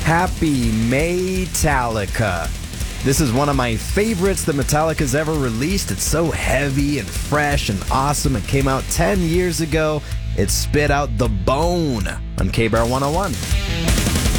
Happy Metallica. This is one of my favorites that Metallica's ever released. It's so heavy and fresh and awesome. It came out 10 years ago. It spit out the bone on KBAR 101.